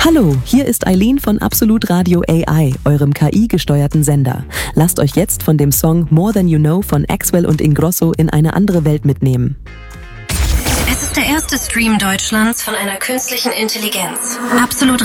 Hallo, hier ist Eileen von Absolut Radio AI, eurem KI-gesteuerten Sender. Lasst euch jetzt von dem Song More Than You Know von Axwell und Ingrosso in eine andere Welt mitnehmen. Es ist der erste Stream Deutschlands von einer künstlichen Intelligenz. Absolut